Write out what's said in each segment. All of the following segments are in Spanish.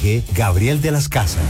Dirige Gabriel de las Casas.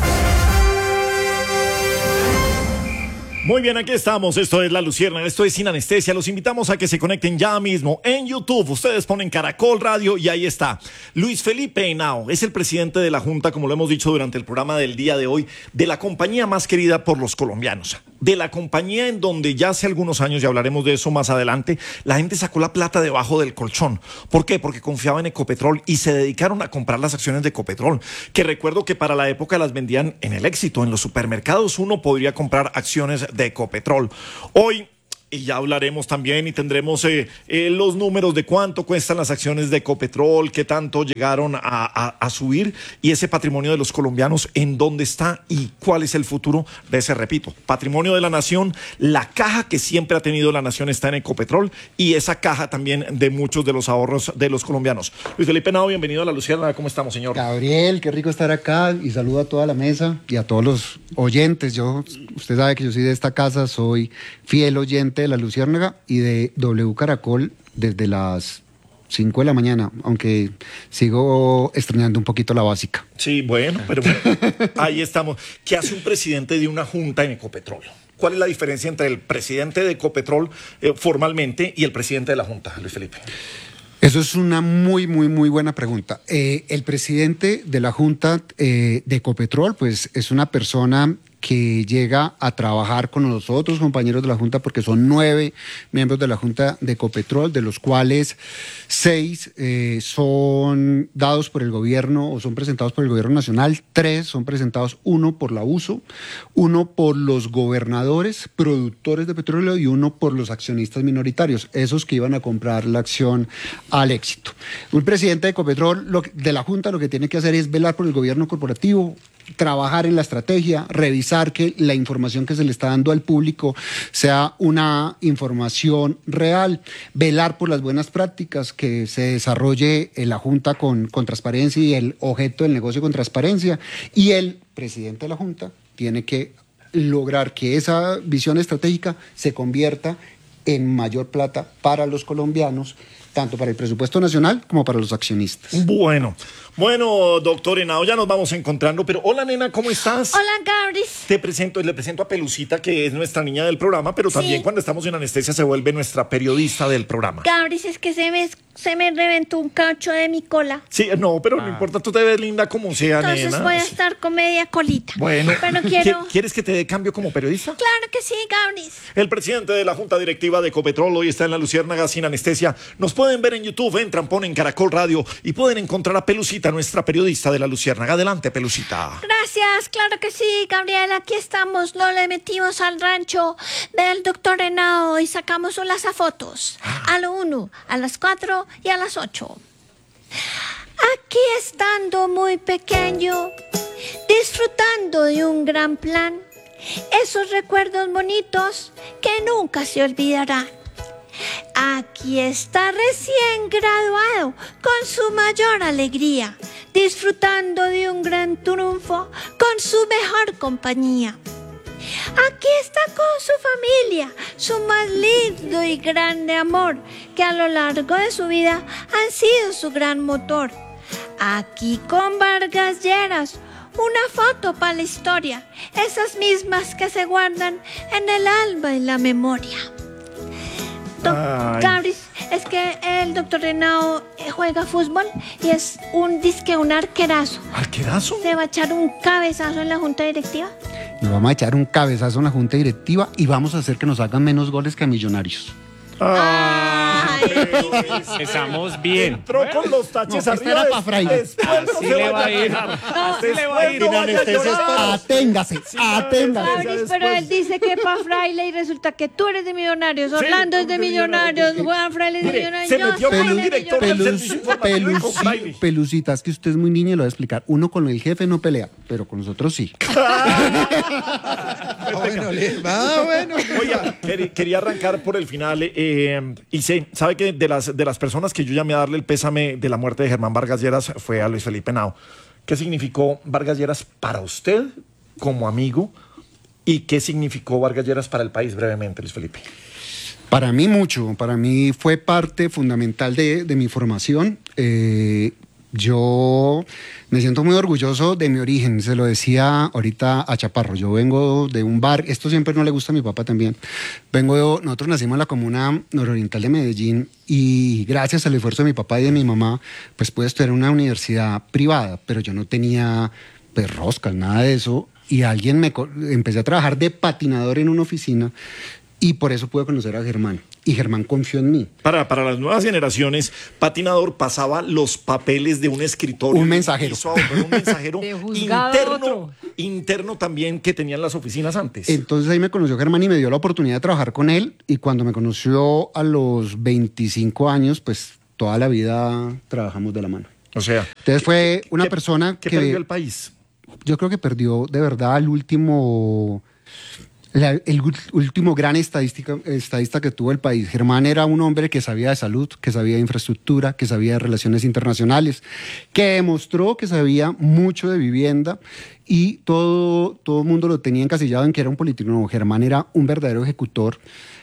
Muy bien, aquí estamos. Esto es La Luciérnaga, esto es Sin Anestesia. Los invitamos a que se conecten ya mismo en YouTube. Ustedes ponen Caracol Radio y ahí está. Luis Felipe Henao es el presidente de la Junta, como lo hemos dicho durante el programa del día de hoy, de la compañía más querida por los colombianos. De la compañía en donde ya hace algunos años, y hablaremos de eso más adelante, la gente sacó la plata debajo del colchón. ¿Por qué? Porque confiaba en Ecopetrol y se dedicaron a comprar las acciones de Ecopetrol, que recuerdo que para la época las vendían en el Éxito. En los supermercados uno podría comprar acciones de Ecopetrol. Hoy, y ya hablaremos también y tendremos los números de cuánto cuestan las acciones de Ecopetrol, qué tanto llegaron a subir y ese patrimonio de los colombianos, en dónde está y cuál es el futuro de ese, repito, patrimonio de la nación. La caja que siempre ha tenido la nación está en Ecopetrol y esa caja también de muchos de los ahorros de los colombianos. Luis Felipe Henao, bienvenido a La Luciérnaga. ¿Cómo estamos, señor? Gabriel, qué rico estar acá y saludo a toda la mesa y a todos los oyentes. Usted sabe que yo soy de esta casa, soy fiel oyente de La Luciérnaga y de W Caracol desde las 5 de la mañana, aunque sigo extrañando un poquito la básica. Sí, bueno, pero bueno, ahí estamos. ¿Qué hace un presidente de una junta en Ecopetrol? ¿Cuál es la diferencia entre el presidente de Ecopetrol formalmente y el presidente de la junta, Luis Felipe? Eso es una muy buena pregunta. El presidente de la junta de Ecopetrol, pues es una persona que llega a trabajar con los otros compañeros de la Junta, porque son 9 miembros de la Junta de Ecopetrol, de los cuales 6 son dados por el gobierno o son presentados por el gobierno nacional, 3 son presentados, 1 por la USO, 1 por los gobernadores, productores de petróleo y 1 por los accionistas minoritarios, esos que iban a comprar la acción al Éxito. Un presidente de Ecopetrol, de la Junta, lo que tiene que hacer es velar por el gobierno corporativo, trabajar en la estrategia, revisar que la información que se le está dando al público sea una información real, velar por las buenas prácticas, que se desarrolle en la Junta con transparencia y el objeto del negocio con transparencia. Y el presidente de la Junta tiene que lograr que esa visión estratégica se convierta en mayor plata para los colombianos, tanto para el presupuesto nacional como para los accionistas. Bueno, doctor Henao, ya nos vamos encontrando, pero hola, nena, ¿cómo estás? Hola, Gabris. Le presento a Pelucita, que es nuestra niña del programa, pero también cuando estamos en anestesia se vuelve nuestra periodista del programa. Gabris, es que se me reventó un cacho de mi cola. Sí, no, pero no importa, tú te ves linda como sea, entonces nena. Entonces voy a estar con media colita. Bueno, pero ¿quieres que te dé cambio como periodista? Claro que sí, Gabris. El presidente de la Junta Directiva de Ecopetrol hoy está en La Luciérnaga Sin Anestesia. Nos pueden ver en YouTube, entran, ponen Caracol Radio y pueden encontrar a Pelucita, nuestra periodista de La Luciérnaga. Adelante, Pelucita. Gracias, claro que sí, Gabriel. Aquí estamos, no le metimos al rancho del doctor Henao y sacamos un lanzafotos. A lo 1, a las 4 y a las 8. Aquí estando muy pequeño, disfrutando de un gran plan, esos recuerdos bonitos que nunca se olvidarán. Aquí está recién graduado con su mayor alegría, disfrutando de un gran triunfo con su mejor compañía. Aquí está con su familia, su más lindo y grande amor, que a lo largo de su vida han sido su gran motor. Aquí con Vargas Lleras, una foto para la historia, esas mismas que se guardan en el alma y la memoria. Gabris, es que el doctor Henao juega fútbol y es un arquerazo. ¿Arquerazo? Se va a echar un cabezazo en la junta directiva. Nos vamos a echar un cabezazo en la junta directiva y vamos a hacer que nos hagan menos goles que a Millonarios. Empezamos bien. Entró con los taches arriba. Para Fraile. Así le va a ir. Así le va a ir. Aténgase. Pero él dice que para Fraile y resulta que tú eres de Millonarios, Orlando es de Millonarios, Juan Fraile es de Millonarios. Se metió con el director del servicio informativo y con Fraile. Pelucita, es que usted es muy niña y lo voy a explicar. Uno con el jefe no pelea, pero con nosotros sí. Bueno. Oiga, quería arrancar por el final. Y sabe que de las personas que yo llamé a darle el pésame de la muerte de Germán Vargas Lleras fue a Luis Felipe Henao. ¿Qué significó Vargas Lleras para usted como amigo y qué significó Vargas Lleras para el país, brevemente, Luis Felipe? Para mí mucho, para mí fue parte fundamental de mi formación. Yo me siento muy orgulloso de mi origen, se lo decía ahorita a Chaparro. Yo vengo de un bar, esto siempre no le gusta a mi papá también. Nosotros nacimos en la comuna nororiental de Medellín y gracias al esfuerzo de mi papá y de mi mamá, pues pude estudiar en una universidad privada, pero yo no tenía pues roscas, nada de eso. Y empecé a trabajar de patinador en una oficina y por eso pude conocer a Germán. Y Germán confió en mí. Para las nuevas generaciones, patinador pasaba los papeles de un escritorio. Un mensajero. Un mensajero De juzgado a otro. interno también que tenían las oficinas antes. Entonces ahí me conoció Germán y me dio la oportunidad de trabajar con él. Y cuando me conoció a los 25 años, pues toda la vida trabajamos de la mano. O sea, Entonces fue una persona que que perdió el país. Yo creo que perdió de verdad el último gran estadista que tuvo el país. Germán era un hombre que sabía de salud, que sabía de infraestructura, que sabía de relaciones internacionales, que demostró que sabía mucho de vivienda y todo el mundo lo tenía encasillado en que era un político. No, Germán era un verdadero ejecutor.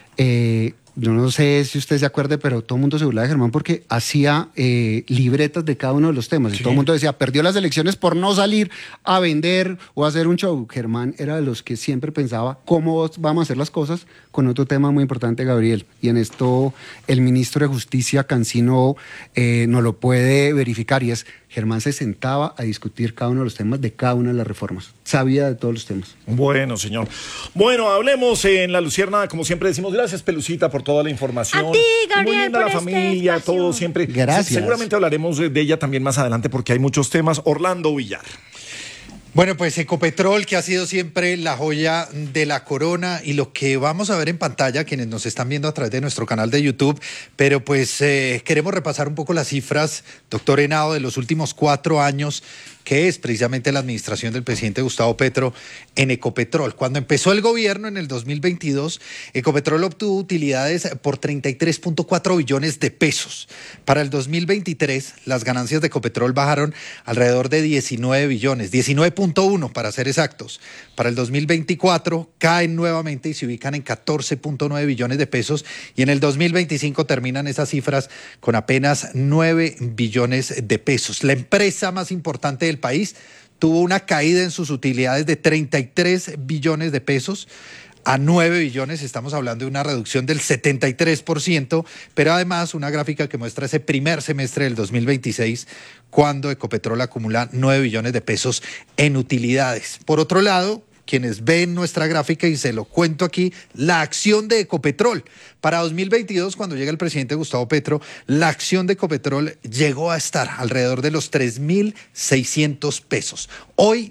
Yo no sé si usted se acuerde, pero todo el mundo se burlaba de Germán porque hacía libretas de cada uno de los temas. Sí. Y todo el mundo decía, perdió las elecciones por no salir a vender o a hacer un show. Germán era de los que siempre pensaba cómo vamos a hacer las cosas con otro tema muy importante, Gabriel. Y en esto el ministro de Justicia, Cancino, nos lo puede verificar y es... Germán se sentaba a discutir cada uno de los temas de cada una de las reformas. Sabía de todos los temas. Bueno, señor. Bueno, hablemos en La Luciérnaga, como siempre decimos. Gracias, Pelucita, por toda la información. A ti, Gabriel, muy linda por la familia, espacio. todo siempre. Gracias. Seguramente hablaremos de ella también más adelante porque hay muchos temas. Orlando Villar. Bueno, pues Ecopetrol, que ha sido siempre la joya de la corona y lo que vamos a ver en pantalla, quienes nos están viendo a través de nuestro canal de YouTube, pero pues queremos repasar un poco las cifras, doctor Henao, de los últimos 4 años, que es precisamente la administración del presidente Gustavo Petro en Ecopetrol. Cuando empezó el gobierno en el 2022, Ecopetrol obtuvo utilidades por 33.4 billones de pesos. Para el 2023, las ganancias de Ecopetrol bajaron alrededor de 19 billones, 19.1 para ser exactos. Para el 2024 caen nuevamente y se ubican en 14.9 billones de pesos y en el 2025 terminan esas cifras con apenas 9 billones de pesos. La empresa más importante del país tuvo una caída en sus utilidades de 33 billones de pesos a 9 billones, estamos hablando de una reducción del 73%, pero además una gráfica que muestra ese primer semestre del 2026, cuando Ecopetrol acumula 9 billones de pesos en utilidades. Por otro lado, quienes ven nuestra gráfica, y se lo cuento aquí, la acción de Ecopetrol. Para 2022, cuando llega el presidente Gustavo Petro, la acción de Ecopetrol llegó a estar alrededor de los 3.600 pesos. Hoy,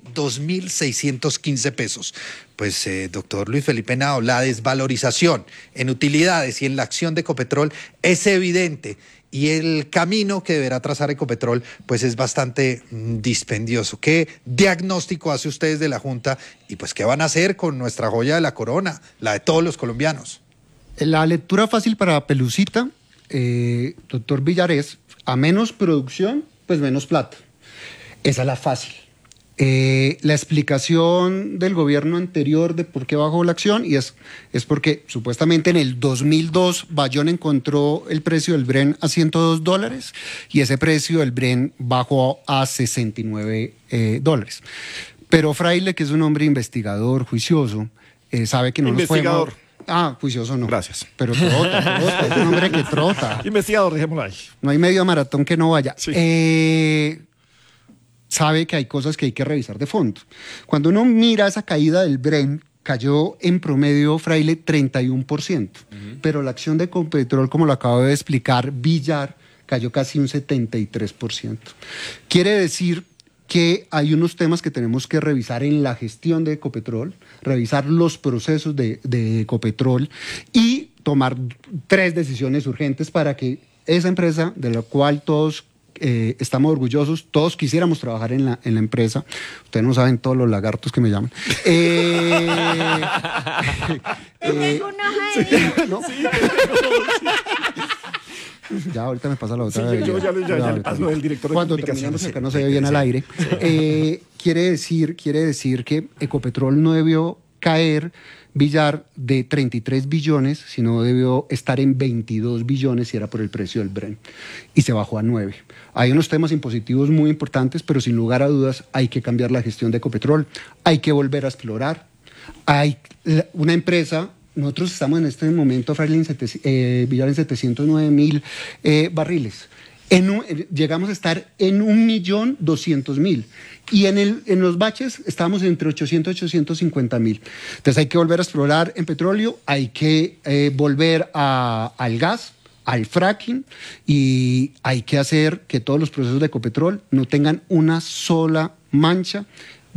2.615 pesos. Pues, doctor Luis Felipe Henao, la desvalorización en utilidades y en la acción de Ecopetrol es evidente. Y el camino que deberá trazar Ecopetrol pues es bastante dispendioso. ¿Qué diagnóstico hace ustedes de la Junta y pues qué van a hacer con nuestra joya de la corona, la de todos los colombianos? La lectura fácil para Pelucita, doctor Villarés, a menos producción, pues menos plata. Esa es la fácil. La explicación del gobierno anterior de por qué bajó la acción y es porque supuestamente en el 2002 Bayón encontró el precio del Bren a $102 y ese precio del Bren bajó a $69. Pero Fraile, que es un hombre investigador, juicioso, sabe que no nos podemos... Juicioso no. Gracias. Pero trota, es un hombre que trota. Investigador, dejémoslo ahí. No hay medio maratón que no vaya. Sí. Sabe que hay cosas que hay que revisar de fondo. Cuando uno mira esa caída del Bren, cayó en promedio, Fraile, 31%. Pero la acción de Ecopetrol, como lo acabo de explicar, Villar, cayó casi un 73%. Quiere decir que hay unos temas que tenemos que revisar en la gestión de Ecopetrol, revisar los procesos de Ecopetrol y tomar 3 decisiones urgentes para que esa empresa, de la cual todos estamos orgullosos, todos quisiéramos trabajar en la empresa. Ustedes no saben todos los lagartos que me llaman. Tengo una hoja ¿no? Ya ahorita me pasa la otra. Sí, yo ya le paso del director de Cuando comunicaciones. terminamos acá no se ve bien al aire. Quiere decir que Ecopetrol no debió caer Villar de 33 billones, sino debió estar en 22 billones si era por el precio del Brent, y se bajó a 9. Hay unos temas impositivos muy importantes, pero sin lugar a dudas hay que cambiar la gestión de Ecopetrol, hay que volver a explorar. Hay una empresa, nosotros estamos en este momento, Villar, en 709.000 barriles. Llegamos a estar en 1.200.000 y en los baches estábamos entre 800 y 850.000. Entonces hay que volver a explorar en petróleo, hay que volver al gas, al fracking, y hay que hacer que todos los procesos de Ecopetrol no tengan una sola mancha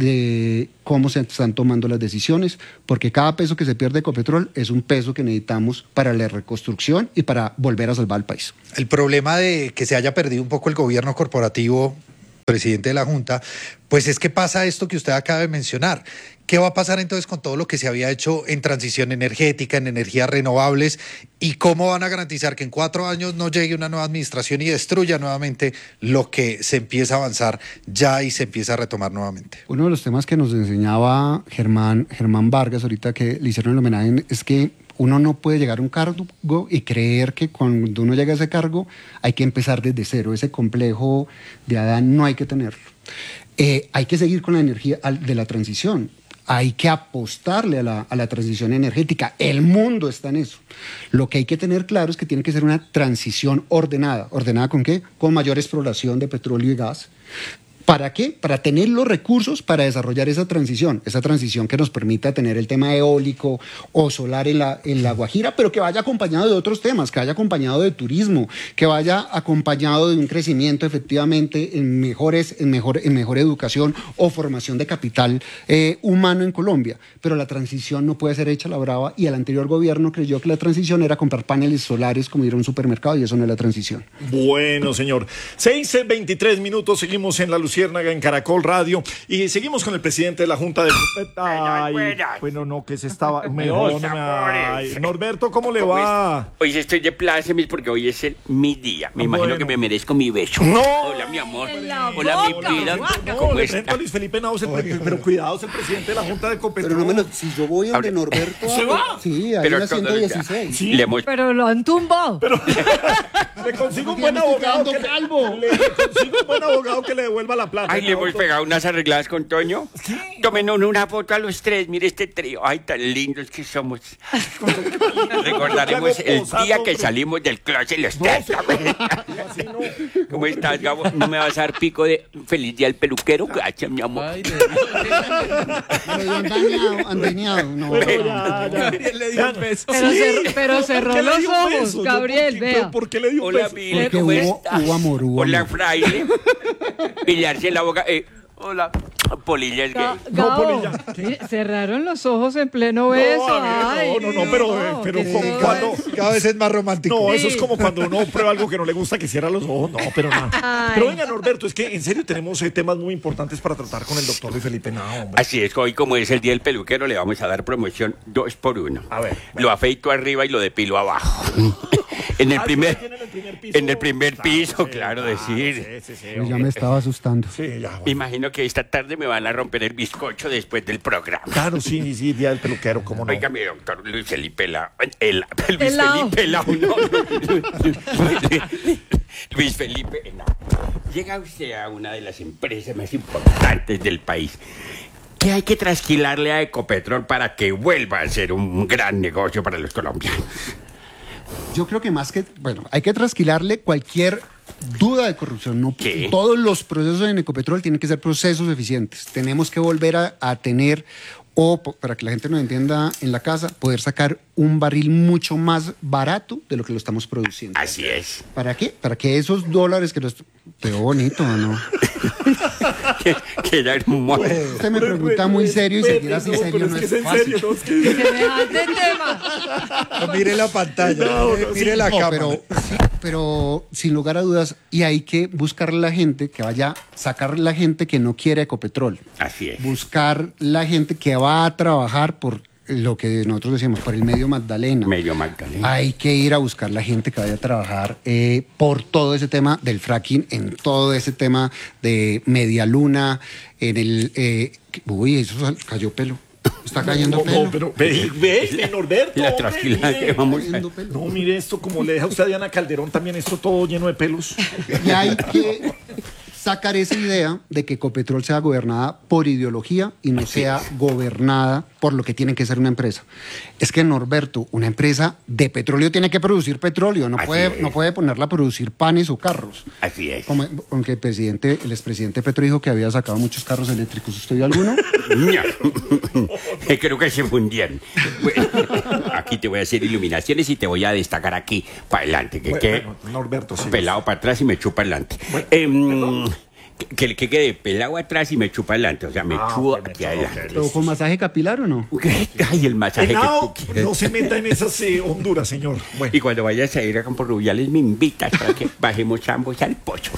de cómo se están tomando las decisiones, porque cada peso que se pierde Ecopetrol es un peso que necesitamos para la reconstrucción y para volver a salvar al país. El problema de que se haya perdido un poco el gobierno corporativo, presidente de la Junta, pues es que pasa esto que usted acaba de mencionar. ¿Qué va a pasar entonces con todo lo que se había hecho en transición energética, en energías renovables? ¿Y cómo van a garantizar que en 4 años no llegue una nueva administración y destruya nuevamente lo que se empieza a avanzar ya y se empieza a retomar nuevamente? Uno de los temas que nos enseñaba Germán Vargas, ahorita que le hicieron el homenaje, es que uno no puede llegar a un cargo y creer que cuando uno llega a ese cargo hay que empezar desde cero. Ese complejo de Adán no hay que tenerlo. Hay que seguir con la energía de la transición. Hay que apostarle a la transición energética. El mundo está en eso. Lo que hay que tener claro es que tiene que ser una transición ordenada. ¿Ordenada con qué? Con mayor exploración de petróleo y gas. ¿Para qué? Para tener los recursos para desarrollar esa transición que nos permita tener el tema eólico o solar en la Guajira, pero que vaya acompañado de otros temas, que vaya acompañado de turismo, que vaya acompañado de un crecimiento efectivamente en mejor educación o formación de capital humano en Colombia. Pero la transición no puede ser hecha a la brava, y el anterior gobierno creyó que la transición era comprar paneles solares como ir a un supermercado, y eso no es la transición. Bueno, señor. 6:23 minutos, seguimos en La Luciérnaga en Caracol Radio y seguimos con el presidente de la Junta de... Ay, bueno, no, que se estaba... Ay, Norberto, ¿cómo le va? Hoy estoy de plácemes porque hoy es mi día. Me imagino que me merezco mi beso. No. Hola, mi amor. Hola, mi vida. ¿Cómo le está? presento a Luis Felipe Naos, pero cuidado, es el presidente de la Junta de Ecopetrol. Pero no me lo, si yo voy donde Norberto... ¿Se va? Sí, hay Pero una 116. Sí. Pero lo han tumbado. Le consigo un buen abogado que le devuelva la plata. Ay, le hemos pegado unas arregladas con Toño. Sí. Tomen una foto a los tres. Mire este trío. Ay, tan lindos que somos. Recordaremos el día que salimos del closet los tres. ¿Cómo estás, Gabo? ¿No me vas a dar pico de feliz día al peluquero? Gracias, mi amor. Han dañado. No. Gabriel le dio un beso. Pero cerró los ojos, Gabriel, vea. ¿Por qué le dio un Hola, beso? Vile, Porque ¿cómo hubo estás? amor. Hola, fraile. Pillarse en la boca. Hola, Polilla es gay. Gabo, cerraron los ojos en pleno beso. Pero cuando... Cada vez es más romántico. No, eso es como cuando uno prueba algo que no le gusta, que cierra los ojos. No, pero nada. Ay. Pero venga, Norberto, es que en serio tenemos temas muy importantes para tratar con el doctor Luis Felipe Nao, hombre. Así es, hoy como es el día del peluquero, le vamos a dar promoción 2x1. A ver. Lo afeito arriba y lo depilo abajo. En el primer piso, claro, decir. Sí, Ya me estaba asustando. Sí, ya. Bueno. Me imagino que esta tarde me van a romper el bizcocho después del programa. Claro, sí, día del peluquero, ¿cómo no? Oiga, mi doctor Luis Felipe Lao, Luis Felipe Lao. Llega usted a una de las empresas más importantes del país. ¿Qué hay que trasquilarle a Ecopetrol para que vuelva a ser un gran negocio para los colombianos? Yo creo que hay que trasquilarle cualquier duda de corrupción. No, ¿Qué? todos los procesos en Ecopetrol tienen que ser procesos eficientes. Tenemos que volver a tener, para que la gente nos entienda en la casa, poder sacar un barril mucho más barato de lo que lo estamos produciendo. Así es. ¿Para qué? Para que esos dólares que los... Pero bonito, ¿no? que era hermoso. Usted me pregunta muy serio y seguir así serio no es fácil. Semejante tema. No, mire la pantalla, mire la cámara. Pero sin lugar a dudas, y hay que buscar la gente que vaya, sacar la gente que no quiere Ecopetrol. Así es. Buscar la gente que va a trabajar por lo que nosotros decíamos, por el medio Magdalena. Medio Magdalena. Hay que ir a buscar la gente que vaya a trabajar por todo ese tema del fracking, en todo ese tema de Media Luna, en el... uy, eso cayó pelo. Está cayendo pelo. No, pero ve, Norberto. La hombre, trasquilada mire. que vamos a... Cayendo pelo. No, mire esto, como le deja usted a Diana Calderón, también esto todo lleno de pelos. Y hay que sacar esa idea de que Ecopetrol sea gobernada por ideología y no sea gobernada por lo que tiene que ser una empresa. Es que, Norberto, una empresa de petróleo tiene que producir petróleo, no Así puede, es. no puede ponerla a producir panes o carros. Así es. Aunque el expresidente Petro dijo que había sacado muchos carros eléctricos. ¿Usted vio alguno? No. Creo que se fundían. Bueno, aquí te voy a hacer iluminaciones y te voy a destacar aquí para adelante. Bueno, Norberto, sí. Pelado para atrás y me chupa adelante. Que quede pelado atrás y me chupa adelante. O sea, me chupo aquí adelante. ¿Pero con masaje capilar o no? Ay, el masaje que Henao, tú quieres. no se meta en esas Honduras, señor. Bueno. Y cuando vayas a ir a Campo Rubiales me invitas para que bajemos ambos al pocho.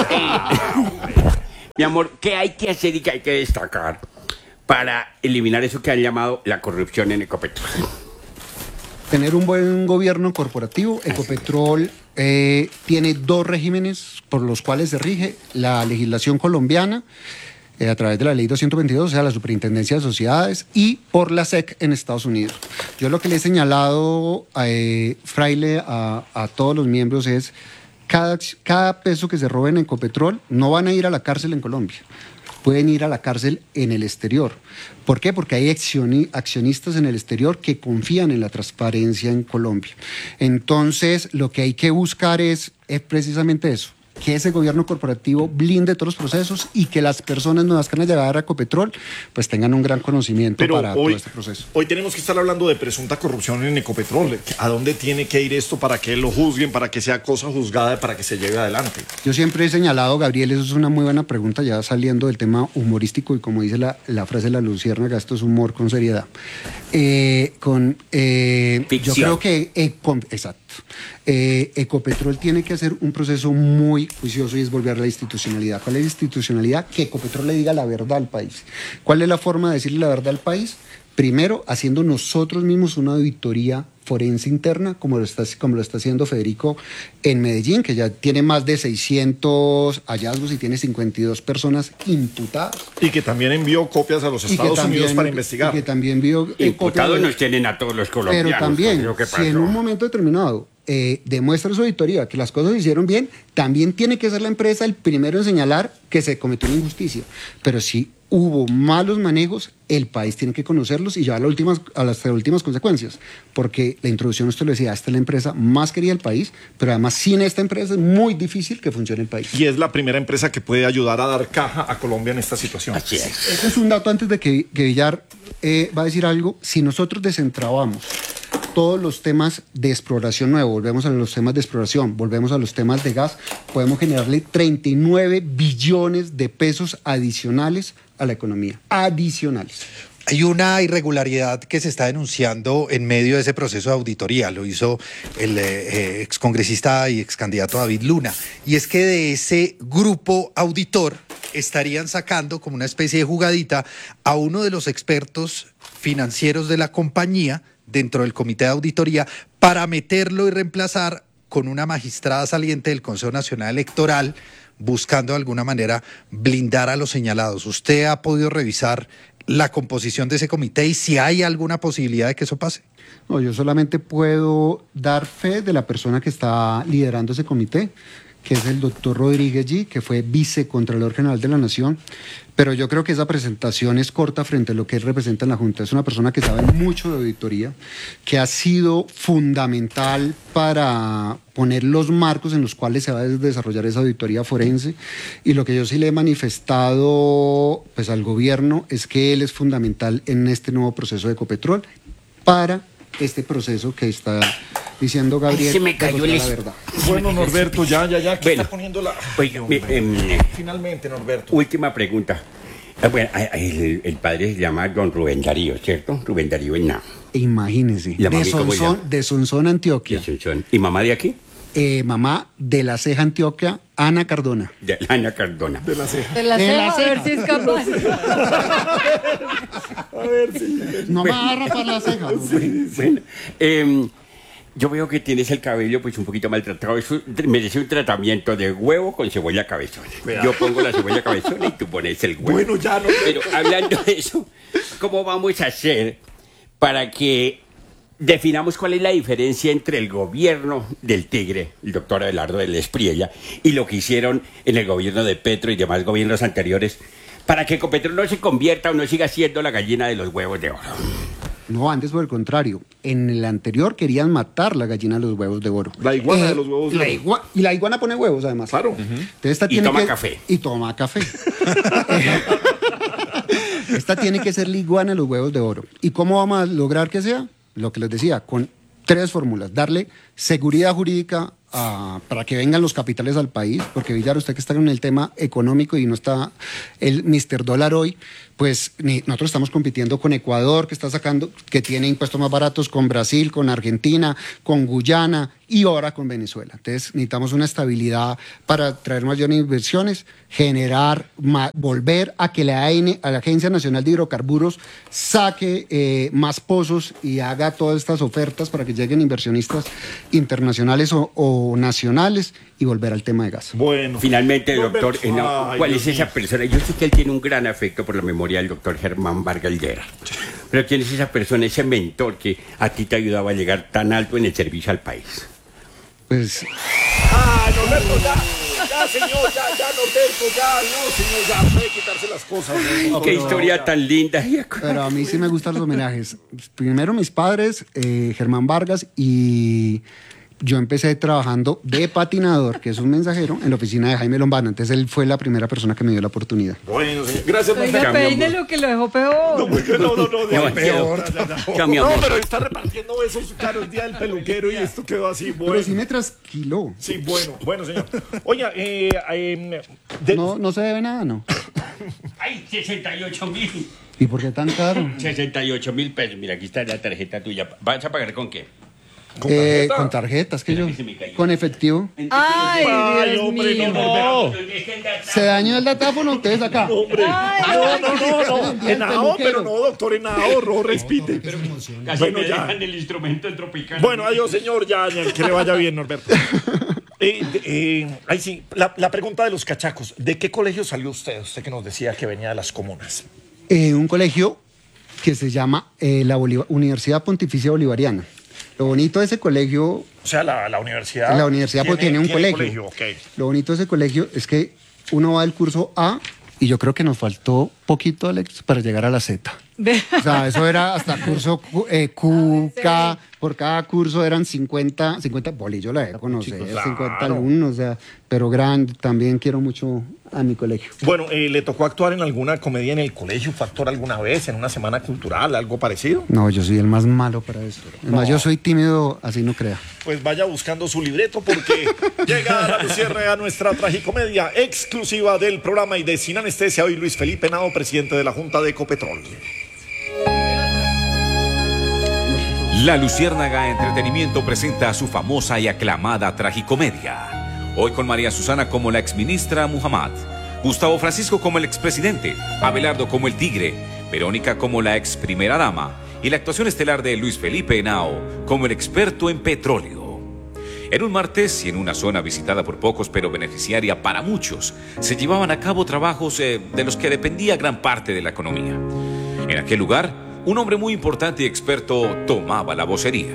Mi amor, ¿qué hay que hacer y qué hay que destacar para eliminar eso que han llamado la corrupción en Ecopetrol? Tener un buen gobierno corporativo. Ecopetrol tiene dos regímenes por los cuales se rige la legislación colombiana a través de la ley 222, o sea, la Superintendencia de Sociedades, y por la SEC en Estados Unidos. Yo lo que le he señalado Fraile a todos los miembros es cada peso que se roben en Ecopetrol no van a ir a la cárcel en Colombia. Pueden ir a la cárcel en el exterior. ¿Por qué? Porque hay accionistas en el exterior que confían en la transparencia en Colombia. Entonces, lo que hay que buscar es precisamente eso, que ese gobierno corporativo blinde todos los procesos y que las personas nuevas que van a llegar a Ecopetrol pues tengan un gran conocimiento Pero para todo este proceso. Hoy tenemos que estar hablando de presunta corrupción en Ecopetrol. ¿A dónde tiene que ir esto para que lo juzguen, para que sea cosa juzgada, para que se lleve adelante? Yo siempre he señalado, Gabriel, eso es una muy buena pregunta, ya saliendo del tema humorístico y como dice la frase de la luciérnaga, esto es humor con seriedad. Yo creo que, exacto, Ecopetrol tiene que hacer un proceso muy juicioso y es volver a la institucionalidad. ¿Cuál es la institucionalidad? Que Ecopetrol le diga la verdad al país. ¿Cuál es la forma de decirle la verdad al país? Primero, haciendo nosotros mismos una auditoría forense interna, como lo está haciendo Federico en Medellín, que ya tiene más de 600 hallazgos y tiene 52 personas imputadas. Y que también envió copias a los Estados Unidos para investigar. Y que también vio Imputados nos tienen a todos los colombianos. pero también, ¿no? ¿Qué si en pasó? un momento determinado demuestra su auditoría que las cosas se hicieron bien, también tiene que ser la empresa el primero en señalar que se cometió una injusticia. Pero si hubo malos manejos, el país tiene que conocerlos y llevar a las últimas consecuencias. Porque la introducción, usted lo decía, esta es la empresa más querida del país, pero además sin esta empresa es muy difícil que funcione el país. Y es la primera empresa que puede ayudar a dar caja a Colombia en esta situación. Así es. Ese es un dato antes de que Villar va a decir algo. Si nosotros desentrabamos todos los temas de exploración nuevo, volvemos a los temas de exploración, volvemos a los temas de gas, podemos generarle 39 billones de pesos adicionales a la economía. Adicionales. Hay una irregularidad que se está denunciando en medio de ese proceso de auditoría, lo hizo el excongresista y excandidato David Luna, y es que de ese grupo auditor estarían sacando como una especie de jugadita a uno de los expertos financieros de la compañía dentro del comité de auditoría para meterlo y reemplazar con una magistrada saliente del Consejo Nacional Electoral, buscando de alguna manera blindar a los señalados. ¿Usted ha podido revisar la composición de ese comité y si hay alguna posibilidad de que eso pase? No, yo solamente puedo dar fe de la persona que está liderando ese comité, que es el doctor Rodríguez G., que fue vicecontralor general de la Nación, pero yo creo que esa presentación es corta frente a lo que él representa en la Junta. Es una persona que sabe mucho de auditoría, que ha sido fundamental para poner los marcos en los cuales se va a desarrollar esa auditoría forense, y lo que yo sí le he manifestado pues, al gobierno es que él es fundamental en este nuevo proceso de Ecopetrol para este proceso que está diciendo Gabriel. Ay, se me cayó la verdad. Bueno, Norberto, ya, ¿qué Bueno, está poniendo la...? oiga, Finalmente, Norberto. última pregunta. Bueno, el padre se llama don Rubén Darío, ¿cierto? Rubén Darío Henao. Imagínese, ¿La mami cómo se llama? de Sonsón, Antioquia. ¿Y mamá de aquí? Mamá de La Ceja, Antioquia, Ana Cardona. De Ana Cardona. De la ceja. De la ceja, a ver si es capaz. No me va a rapar la ceja. Bueno, yo veo que tienes el cabello pues un poquito maltratado. Eso merece un tratamiento de huevo con cebolla cabezona. Yo pongo la cebolla cabezona y tú pones el huevo. Bueno, ya no. Pero hablando de eso, ¿cómo vamos a hacer para que definamos cuál es la diferencia entre el gobierno del Tigre, el doctor Abelardo del Espriella, y lo que hicieron en el gobierno de Petro y demás gobiernos anteriores, para que Ecopetrol no se convierta o no siga siendo la gallina de los huevos de oro? No, antes por el contrario. En el anterior querían matar la gallina de los huevos de oro. La iguana de los huevos de oro. Y la iguana pone huevos, además. Claro. Entonces, esta Y tiene toma café. Y toma café. Esta tiene que ser la iguana de los huevos de oro. ¿Y cómo vamos a lograr que sea? Lo que les decía, con 3 fórmulas. Darle seguridad jurídica para que vengan los capitales al país, porque Villar, usted que está en el tema económico y no está el Mr. Dólar hoy, pues nosotros estamos compitiendo con Ecuador, que tiene impuestos más baratos, con Brasil, con Argentina, con Guyana y ahora con Venezuela. Entonces necesitamos una estabilidad para traer mayores inversiones, volver a que a la Agencia Nacional de Hidrocarburos saque más pozos y haga todas estas ofertas para que lleguen inversionistas internacionales o nacionales y volver al tema de gas. Bueno. Finalmente, doctor, Ay, ¿cuál Dios es esa mío. persona? Yo sé que él tiene un gran afecto por la memoria del doctor Germán Vargas Llera. Pero ¿quién es esa persona, ese mentor que a ti te ayudaba a llegar tan alto en el servicio al país? Pues ¡Ah, Norberto, ya! Ya, señor, ya, Norberto, ya, no, señor, ya, puede quitarse las cosas. ¿No? Qué historia tan linda. pero a mí sí me gustan los homenajes. Primero mis padres, Germán Vargas, y yo empecé trabajando de patinador, que es un mensajero, en la oficina de Jaime Lombana. Entonces él fue la primera persona que me dio la oportunidad. Bueno, señor, gracias, Oiga, Norberto. peine lo que lo dejó peor. No, peor. Ya, mi No, amor. pero está repartiendo besos, claro, el día del peluquero y esto quedó así, bueno. Pero sí me trasquiló. Sí, bueno, señor. Oiga, No se debe nada, ¿no? ¡Ay, 68.000! ¿Y por qué tan caro? 68.000 pesos. Mira, aquí está la tarjeta tuya. ¿Vas a pagar con qué? Con tarjetas, que yo. Con efectivo. Ay, Dios hombre, mío. no. Se dañó el datáfono, ustedes acá. No. Henao, pero no, doctor Henao, no respite. Casi Bueno, me ya. dejan el instrumento tropical. Bueno, adiós, señor, ya, que le vaya bien, Norberto. Ahí sí, la pregunta de los cachacos. ¿De qué colegio salió usted? Usted que nos decía que venía de las comunas. Un colegio que se llama la Universidad Pontificia Bolivariana. Lo bonito de ese colegio, O sea, la universidad. la universidad tiene un colegio. Ok. Lo bonito de ese colegio es que uno va del curso A y yo creo que nos faltó poquito, Alex, para llegar a la Z. O sea, eso era hasta curso Q, K, por cada curso eran 50 bolillos, la de conocer, Claro. 50 alumnos, o sea, pero grande, también quiero mucho a mi colegio. Bueno, ¿le tocó actuar en alguna comedia en el colegio? ¿Fue actor alguna vez en una semana cultural, algo parecido? No, yo soy el más malo para eso. Además, yo soy tímido, así no crea. Pues vaya buscando su libreto porque llega la Luciérnaga, nuestra tragicomedia exclusiva del programa y de Sin Anestesia. Hoy Luis Felipe Henao, presidente de la Junta de Ecopetrol. La Luciérnaga Entretenimiento presenta a su famosa y aclamada tragicomedia. Hoy con María Susana como la exministra Muhammad, Gustavo Francisco como el expresidente, Abelardo como el tigre, Verónica como la ex primera dama y la actuación estelar de Luis Felipe Henao como el experto en petróleo. En un martes y en una zona visitada por pocos pero beneficiaria para muchos, se llevaban a cabo trabajos de los que dependía gran parte de la economía. En aquel lugar, un hombre muy importante y experto tomaba la vocería.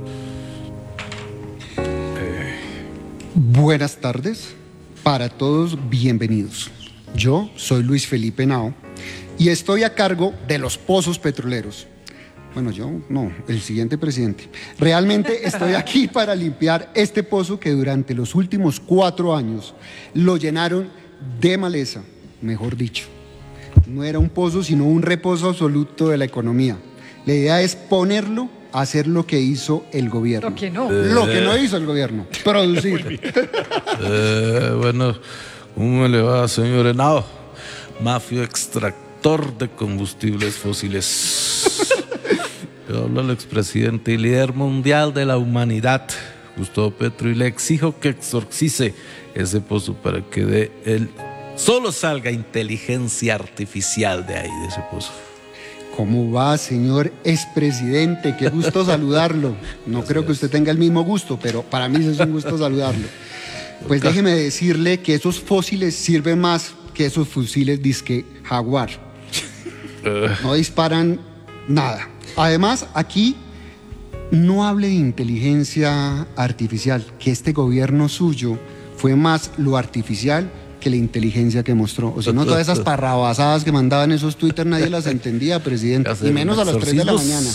Buenas tardes, para todos bienvenidos. Yo soy Luis Felipe Henao y estoy a cargo de los pozos petroleros. Bueno, yo no, el siguiente presidente. Realmente estoy aquí para limpiar este pozo que durante los últimos 4 años lo llenaron de maleza, mejor dicho. No era un pozo, sino un reposo absoluto de la economía. La idea es ponerlo a hacer lo que hizo el gobierno. Lo que no. Lo que no hizo el gobierno, producir. Bueno, ¿cómo le va, señor Henao? Mafio extractor de combustibles fósiles. Yo hablo al expresidente y líder mundial de la humanidad, Gustavo Petro, y le exijo que exorcice ese pozo para que de él solo salga inteligencia artificial de ahí, de ese pozo. ¿Cómo va, señor expresidente? Qué gusto saludarlo. No creo que usted tenga el mismo gusto, pero para mí es un gusto saludarlo. Pues déjeme decirle que esos fósiles sirven más que esos fusiles disque Jaguar. No disparan nada. Además, aquí no hable de inteligencia artificial, que este gobierno suyo fue más lo artificial que la inteligencia que mostró. O sea, no todas esas parrabasadas que mandaban esos Twitter, nadie las entendía, presidente. Y menos a las 3 de la mañana.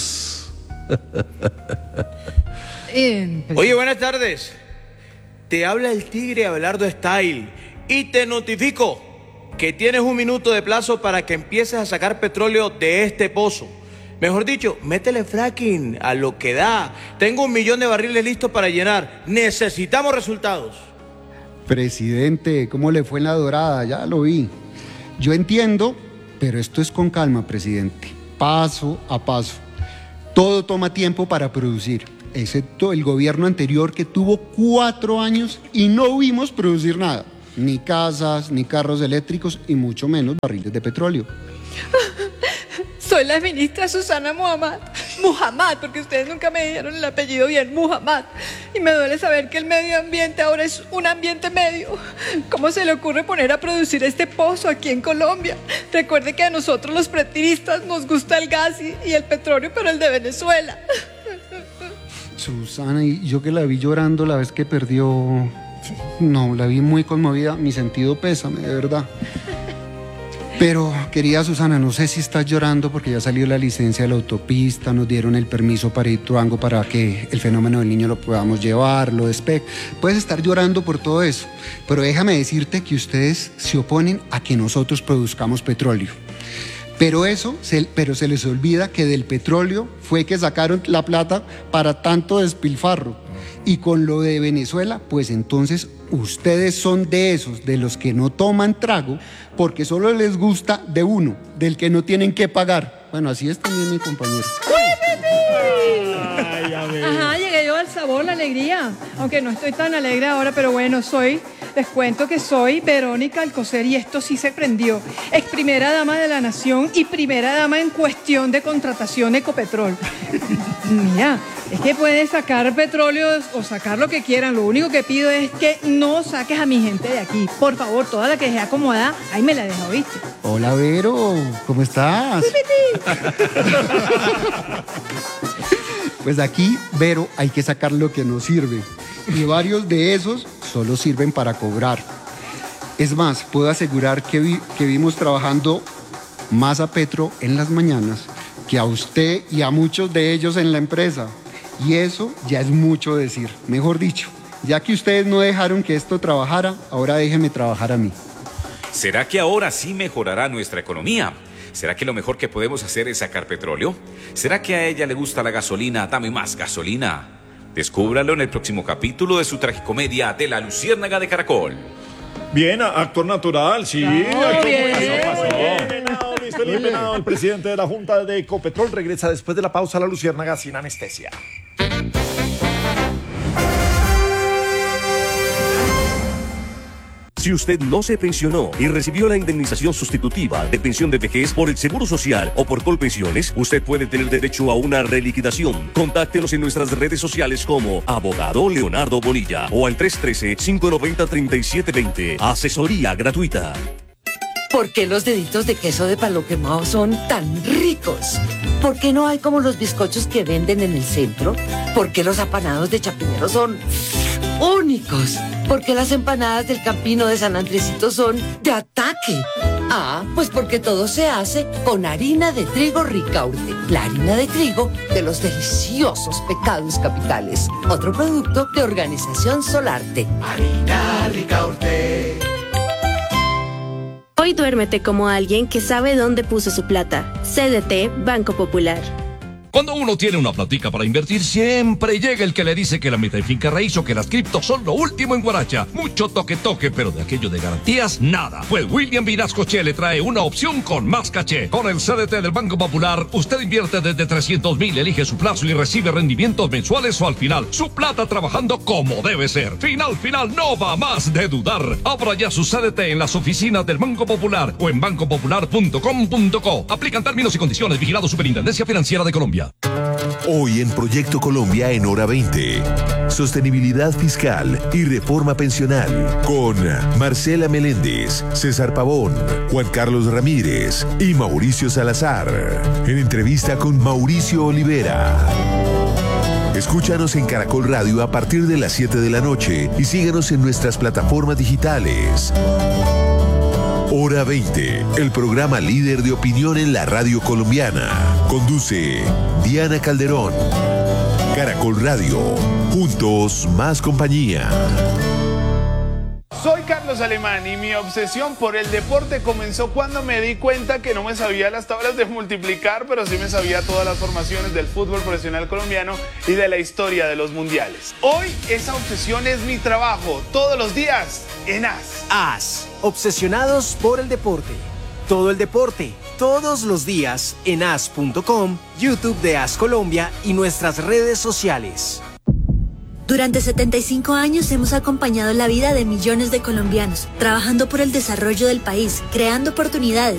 Oye, buenas tardes. Te habla el tigre Abelardo Style y te notifico que tienes 1 minuto de plazo para que empieces a sacar petróleo de este pozo. Mejor dicho, métele fracking a lo que da. Tengo 1 millón de barriles listos para llenar. Necesitamos resultados. Presidente, ¿cómo le fue en la dorada? Ya lo vi. Yo entiendo, pero esto es con calma, presidente. Paso a paso. Todo toma tiempo para producir, excepto el gobierno anterior que tuvo 4 años y no vimos producir nada. Ni casas, ni carros eléctricos y mucho menos barriles de petróleo. Soy la ministra Susana Muhammad. Muhammad, porque ustedes nunca me dieron el apellido bien, Muhammad. Y me duele saber que el medio ambiente ahora es un ambiente medio. ¿Cómo se le ocurre poner a producir este pozo aquí en Colombia? Recuerde que a nosotros los petristas nos gusta el gas y el petróleo, pero el de Venezuela. Susana, y yo que la vi llorando la vez que perdió... No, la vi muy conmovida, mi sentido pésame, de verdad. Pero, querida Susana, no sé si estás llorando porque ya salió la licencia de la autopista, nos dieron el permiso para Ituango para que el fenómeno del niño lo podamos llevar, lo de SPEC. Puedes estar llorando por todo eso, pero déjame decirte que ustedes se oponen a que nosotros produzcamos petróleo. Pero se les olvida que del petróleo fue que sacaron la plata para tanto despilfarro. Y con lo de Venezuela, pues entonces ustedes son de esos, de los que no toman trago, porque solo les gusta de uno, del que no tienen que pagar. Bueno, así es también mi compañero. Ajá, llegué yo al sabor, la alegría. Aunque no estoy tan alegre ahora, pero bueno, les cuento que soy Verónica Alcocer y esto sí se prendió. Ex primera dama de la nación y primera dama en cuestión de contratación de Ecopetrol. Mira, es que puedes sacar petróleo o sacar lo que quieran. Lo único que pido es que no saques a mi gente de aquí. Por favor, toda la que esté acomodada, ahí me la deja, ¿oíste? Hola, Vero, ¿cómo estás? Pues aquí, Vero, hay que sacar lo que nos sirve. Y varios de esos solo sirven para cobrar. Es más, puedo asegurar que vimos trabajando más a Petro en las mañanas que a usted y a muchos de ellos en la empresa. Y eso ya es mucho decir. Mejor dicho, ya que ustedes no dejaron que esto trabajara, ahora déjenme trabajar a mí. ¿Será que ahora sí mejorará nuestra economía? ¿Será que lo mejor que podemos hacer es sacar petróleo? ¿Será que a ella le gusta la gasolina? Dame más gasolina. Descúbralo en el próximo capítulo de su tragicomedia de La Luciérnaga de Caracol. Bien, actor natural, sí. Actor bien. Luis Felipe Henao, el presidente de la Junta de Ecopetrol, regresa después de la pausa a La Luciérnaga sin anestesia. Si usted no se pensionó y recibió la indemnización sustitutiva de pensión de vejez por el Seguro Social o por Colpensiones, usted puede tener derecho a una reliquidación. Contáctenos en nuestras redes sociales como Abogado Leonardo Bonilla o al 313-590-3720. Asesoría gratuita. ¿Por qué los deditos de queso de palo quemado son tan ricos? ¿Por qué no hay como los bizcochos que venden en el centro? ¿Por qué los apanados de Chapinero son únicos? ¿Por qué las empanadas del Campino de San Andresito son de ataque? Ah, pues porque todo se hace con harina de trigo Ricaurte, la harina de trigo de los deliciosos pecados capitales. Otro producto de Organización Solarte. Harina Ricaurte. Hoy duérmete como alguien que sabe dónde puso su plata. CDT Banco Popular. Cuando uno tiene una platica para invertir, siempre llega el que le dice que la meta en finca raíz o que las criptos son lo último en guaracha. Mucho toque, pero de aquello de garantías, nada. Pues William Vinasco Che le trae una opción con más caché. Con el CDT del Banco Popular, usted invierte desde 300.000, elige su plazo y recibe rendimientos mensuales o al final. Su plata trabajando como debe ser. Final, no va más de dudar. Abra ya su CDT en las oficinas del Banco Popular o en bancopopular.com.co. Aplican términos y condiciones. Vigilado Superintendencia Financiera de Colombia. Hoy en Proyecto Colombia en Hora 20. Sostenibilidad fiscal y reforma pensional. Con Marcela Meléndez, César Pavón, Juan Carlos Ramírez y Mauricio Salazar. En entrevista con Mauricio Olivera. Escúchanos en Caracol Radio a partir de las 7 de la noche y síguenos en nuestras plataformas digitales. Hora 20, el programa líder de opinión en la radio colombiana. Conduce Diana Calderón. Caracol Radio, juntos más compañía. Soy Carlos Alemán y mi obsesión por el deporte comenzó cuando me di cuenta que no me sabía las tablas de multiplicar, pero sí me sabía todas las formaciones del fútbol profesional colombiano y de la historia de los mundiales. Hoy esa obsesión es mi trabajo, todos los días en AS. AS, obsesionados por el deporte. Todo el deporte, todos los días en as.com, YouTube de AS Colombia y nuestras redes sociales. Durante 75 años hemos acompañado la vida de millones de colombianos, trabajando por el desarrollo del país, creando oportunidades,